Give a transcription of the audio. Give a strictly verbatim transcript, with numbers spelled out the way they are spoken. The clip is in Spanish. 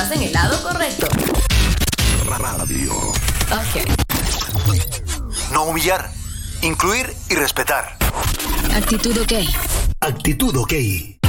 estás en el lado correcto. Radio. Ok. No humillar, incluir y respetar. Actitud OK. Actitud OK.